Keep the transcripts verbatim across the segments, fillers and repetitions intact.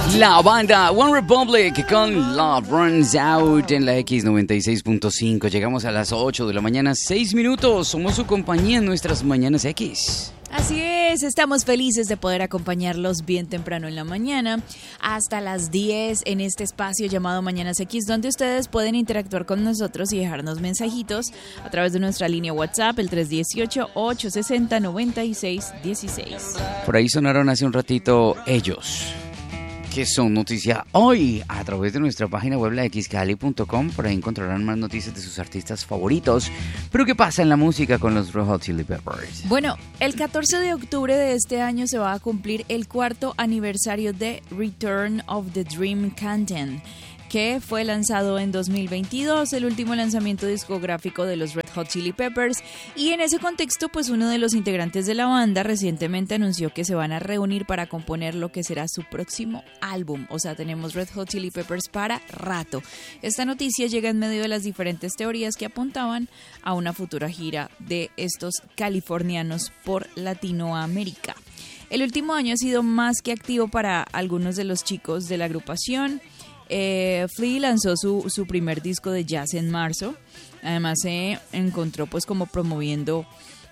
La banda One Republic con Love Runs Out en la X noventa y seis punto cinco. Llegamos a las ocho de la mañana, seis minutos. Somos su compañía en nuestras Mañanas X. Así es, estamos felices de poder acompañarlos bien temprano en la mañana hasta las diez en este espacio llamado Mañanas X, donde ustedes pueden interactuar con nosotros y dejarnos mensajitos a través de nuestra línea WhatsApp, el tres uno ocho, ocho seis cero, nueve seis uno seis. Por ahí sonaron hace un ratito Ellos, que son noticia hoy a través de nuestra página web la x cali punto com. Por ahí encontrarán más noticias de sus artistas favoritos. Pero ¿qué pasa en la música con los Red Hot Chili Peppers? Bueno, el catorce de octubre de este año se va a cumplir el cuarto aniversario de Return of the Dream Canteen, que fue lanzado en dos mil veintidós, el último lanzamiento discográfico de los Red Hot Chili Peppers, y en ese contexto pues uno de los integrantes de la banda recientemente anunció que se van a reunir para componer lo que será su próximo álbum. O sea, tenemos Red Hot Chili Peppers para rato. Esta noticia llega en medio de las diferentes teorías que apuntaban a una futura gira de estos californianos por Latinoamérica. El último año ha sido más que activo para algunos de los chicos de la agrupación. Eh, Flea lanzó su, su primer disco de jazz en marzo. Además se encontró pues como promoviendo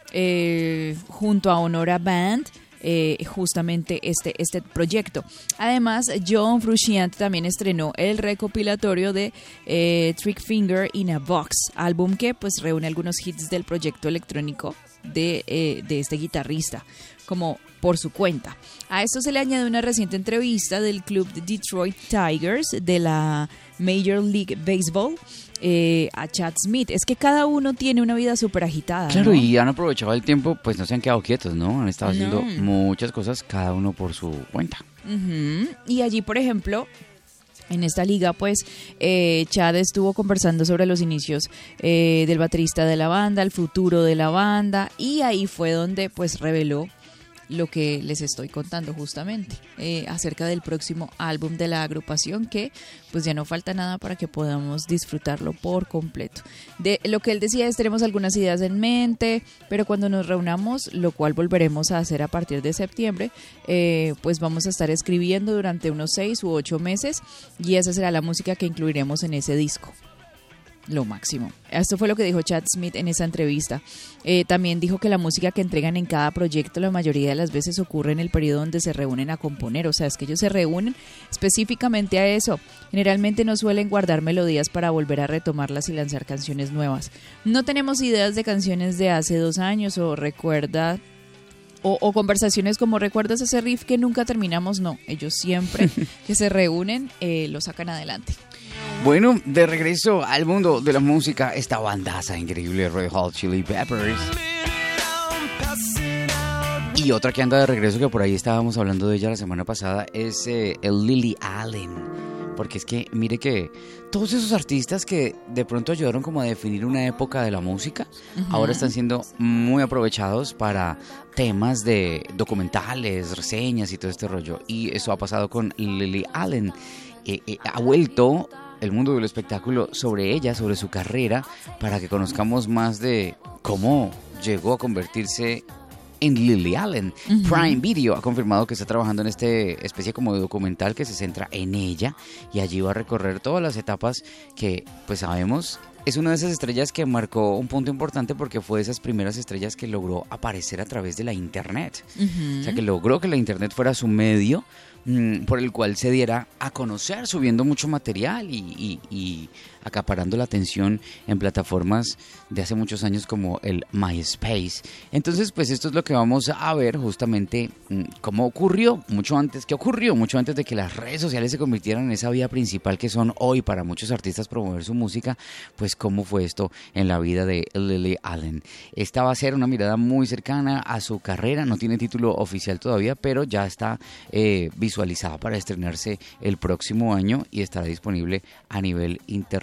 eh, junto a Honora Band eh, justamente este, este proyecto. Además, John Frusciante también estrenó el recopilatorio de eh, Trick Finger in a Box, álbum que pues reúne algunos hits del proyecto electrónico de, eh, de este guitarrista, como por su cuenta. A esto se le añade una reciente entrevista del club de Detroit Tigers de la Major League Baseball eh, a Chad Smith. Es que cada uno tiene una vida súper agitada. Claro, ¿no? Y han aprovechado el tiempo, pues no se han quedado quietos, ¿no? Han estado haciendo No. muchas cosas, cada uno por su cuenta. Uh-huh. Y allí, por ejemplo, en esta liga, pues, eh, Chad estuvo conversando sobre los inicios eh, del baterista de la banda, el futuro de la banda, y ahí fue donde, pues, reveló lo que les estoy contando justamente eh, acerca del próximo álbum de la agrupación, que pues ya no falta nada para que podamos disfrutarlo por completo. De lo que él decía es, tenemos algunas ideas en mente, pero cuando nos reunamos, lo cual volveremos a hacer a partir de septiembre, eh, pues vamos a estar escribiendo durante unos seis u ocho meses, y esa será la música que incluiremos en ese disco. Lo máximo. Esto fue lo que dijo Chad Smith en esa entrevista. Eh, también dijo que la música que entregan en cada proyecto la mayoría de las veces ocurre en el periodo donde se reúnen a componer. O sea, es que ellos se reúnen específicamente a eso. Generalmente no suelen guardar melodías para volver a retomarlas y lanzar canciones nuevas. No tenemos ideas de canciones de hace dos años o recuerda... O, o conversaciones como, ¿recuerdas ese riff que nunca terminamos? No, ellos siempre que se reúnen eh, lo sacan adelante. Bueno, de regreso al mundo de la música, esta bandaza increíble, Red Hot Chili Peppers. Y otra que anda de regreso, que por ahí estábamos hablando de ella la semana pasada, es eh, el Lily Allen. Porque es que, mire que todos esos artistas que de pronto ayudaron como a definir una época de la música, uh-huh, ahora están siendo muy aprovechados para temas de documentales, reseñas y todo este rollo. Y eso ha pasado con Lily Allen. Eh, eh, ha vuelto el mundo del espectáculo sobre ella, sobre su carrera, para que conozcamos más de cómo llegó a convertirse en Lily Allen. Uh-huh. Prime Video ha confirmado que está trabajando en este especie como de documental que se centra en ella, y allí va a recorrer todas las etapas que, pues sabemos, es una de esas estrellas que marcó un punto importante porque fue de esas primeras estrellas que logró aparecer a través de la internet. Uh-huh. O sea, que logró que la internet fuera su medio mmm, por el cual se diera a conocer, subiendo mucho material y, y, y acaparando la atención en plataformas de hace muchos años como el MySpace. Entonces, pues esto es lo que vamos a ver justamente mmm, cómo ocurrió mucho antes, qué ocurrió mucho antes de que las redes sociales se convirtieran en esa vía principal que son hoy para muchos artistas promover su música. Pues cómo fue esto en la vida de Lily Allen. Esta va a ser una mirada muy cercana a su carrera, no tiene título oficial todavía, pero ya está eh, visualizada para estrenarse el próximo año y estará disponible a nivel internacional.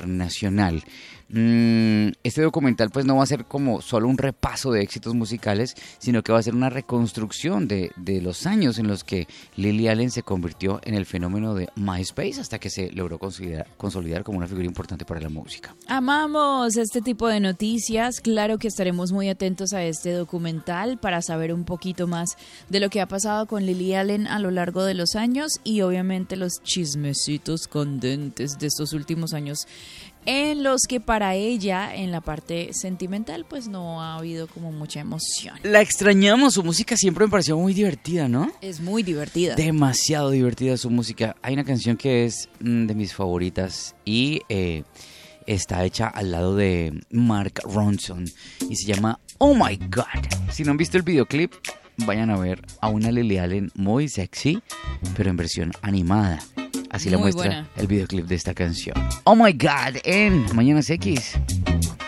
internacional. Este documental pues no va a ser como solo un repaso de éxitos musicales, sino que va a ser una reconstrucción de, de los años en los que Lily Allen se convirtió en el fenómeno de MySpace hasta que se logró consolidar, consolidar como una figura importante para la música. Amamos este tipo de noticias, claro que estaremos muy atentos a este documental para saber un poquito más de lo que ha pasado con Lily Allen a lo largo de los años y obviamente los chismecitos candentes de estos últimos años en los que para ella, en la parte sentimental, pues no ha habido como mucha emoción. La extrañamos, su música siempre me pareció muy divertida, ¿no? Es muy divertida. Demasiado divertida su música. Hay una canción que es mm, de mis favoritas y eh, está hecha al lado de Mark Ronson y se llama Oh My God. Si no han visto el videoclip, vayan a ver a una Lily Allen muy sexy, pero en versión animada. Así la Muy muestra buena. el videoclip de esta canción. Oh My God en Mañanas X.